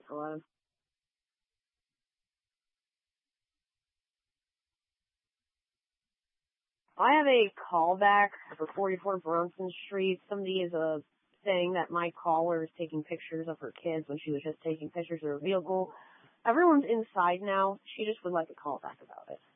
Hello? I have a callback for 44 Bronson Street. Somebody is saying that my caller is taking pictures of her kids when she was just taking pictures of her vehicle. Everyone's inside now. She just would like a call back about it.